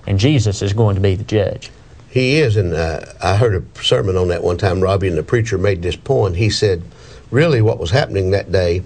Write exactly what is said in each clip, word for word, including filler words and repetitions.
and Jesus is going to be the judge. He is, and uh, I heard a sermon on that one time, Robbie, and the preacher made this point. He said, really what was happening that day,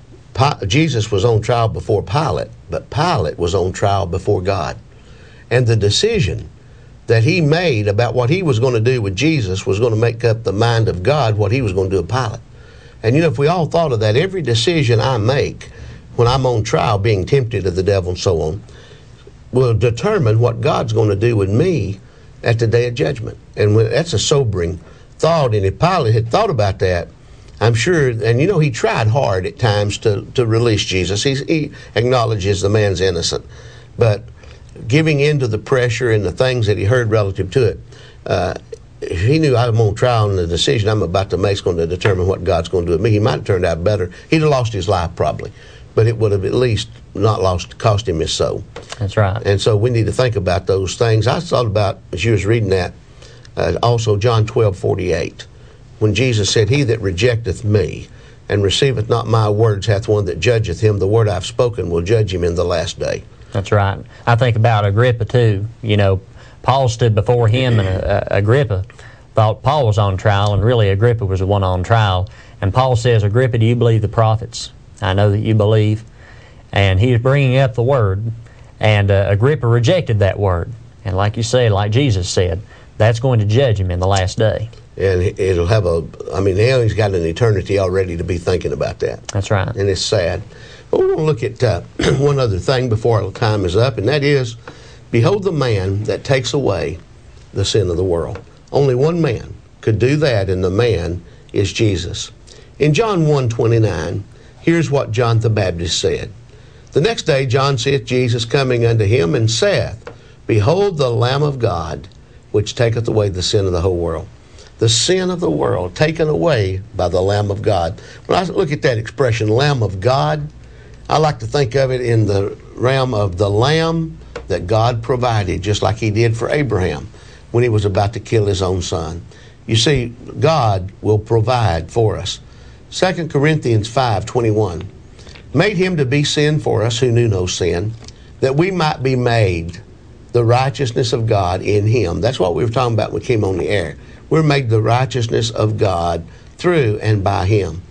Pi- Jesus was on trial before Pilate, but Pilate was on trial before God. And the decision that he made about what he was going to do with Jesus was going to make up the mind of God, what he was going to do with Pilate. And you know, if we all thought of that, every decision I make when I'm on trial, being tempted of the devil and so on, will determine what God's going to do with me at the day of judgment. And when, that's a sobering thought. And if Pilate had thought about that, I'm sure, and you know, he tried hard at times to, to release Jesus. He's, he acknowledges the man's innocent. But giving in to the pressure and the things that he heard relative to it, uh, he knew I'm on trial, and the decision I'm about to make is going to determine what God's going to do with me. He might have turned out better. He'd have lost his life probably, but it would have at least not lost, cost him his soul. That's right. And so we need to think about those things. I thought about, as you was reading that, uh, also John twelve forty-eight, when Jesus said, he that rejecteth me and receiveth not my words hath one that judgeth him. The word I've spoken will judge him in the last day. That's right. I think about Agrippa too. You know, Paul stood before him, and uh, Agrippa thought Paul was on trial, and really Agrippa was the one on trial. And Paul says, Agrippa, do you believe the prophets? I know that you believe. And he was bringing up the word, and uh, Agrippa rejected that word. And like you said, like Jesus said, that's going to judge him in the last day. And it'll have a, I mean, now he's got an eternity already to be thinking about that. That's right. And it's sad. But we want to look at uh, one other thing before our time is up, and that is, behold the man that takes away the sin of the world. Only one man could do that, and the man is Jesus. In John one twenty-nine, here's what John the Baptist said. The next day John seeth Jesus coming unto him, and saith, behold the Lamb of God, which taketh away the sin of the whole world. The sin of the world taken away by the Lamb of God. When I look at that expression, Lamb of God, I like to think of it in the realm of the lamb that God provided, just like he did for Abraham when he was about to kill his own son. You see, God will provide for us. Second Corinthians five twenty-one, made him to be sin for us who knew no sin, that we might be made the righteousness of God in him. That's what we were talking about when we came on the air. We're made the righteousness of God through and by him.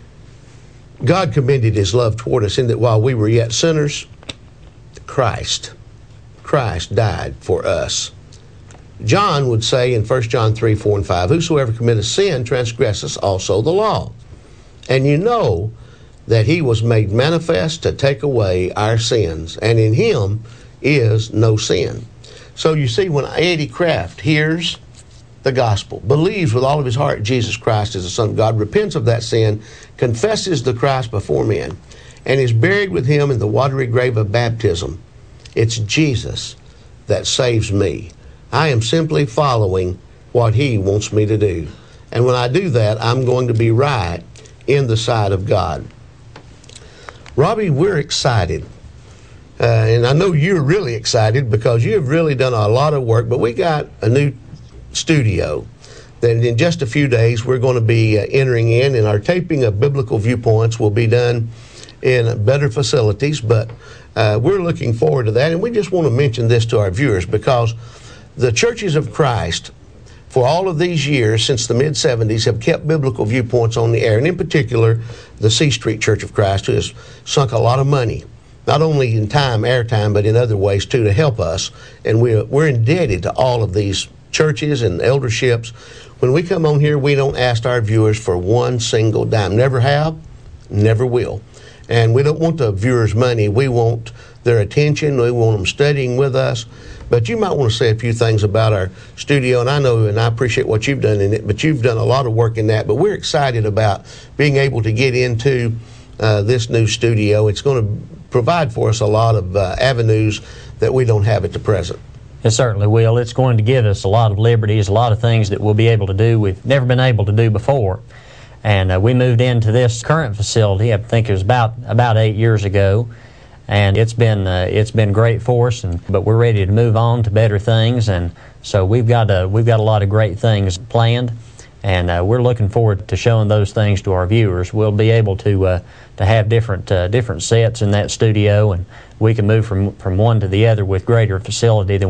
God commended his love toward us in that while we were yet sinners, Christ, Christ died for us. John would say in First John three, four, and five, whosoever committeth sin transgresseth also the law. And you know that he was made manifest to take away our sins, and in him is no sin. So you see, when Eddie Kraft hears the gospel, believes with all of his heart Jesus Christ is the Son of God, repents of that sin, confesses the Christ before men, and is buried with him in the watery grave of baptism, it's Jesus that saves me. I am simply following what he wants me to do. And when I do that, I'm going to be right in the sight of God. Robbie, we're excited. Uh, and I know you're really excited because you have really done a lot of work, but we got a new studio that in just a few days we're going to be uh, entering in, and our taping of Biblical Viewpoints will be done in better facilities, but uh, we're looking forward to that. And we just want to mention this to our viewers because the Churches of Christ for all of these years since the mid seventies have kept Biblical Viewpoints on the air, and in particular the C Street Church of Christ, who has sunk a lot of money, not only in time, airtime, but in other ways too, to help us. And we're, we're indebted to all of these churches and elderships. When we come on here, we don't ask our viewers for one single dime. Never have, never will. And we don't want the viewers' money. We want their attention. We want them studying with us. But you might want to say a few things about our studio, and I know and I appreciate what you've done in it, but you've done a lot of work in that. But we're excited about being able to get into uh, this new studio. It's going to provide for us a lot of uh, avenues that we don't have at the present. It certainly will. It's going to give us a lot of liberties, a lot of things that we'll be able to do we've never been able to do before. And uh, we moved into this current facility, I think it was about about eight years ago, and it's been uh, it's been great for us. And but we're ready to move on to better things, and so we've got a we've got a lot of great things planned, and uh, we're looking forward to showing those things to our viewers. We'll be able to uh, to have different uh, different sets in that studio, and we can move from from one to the other with greater facility than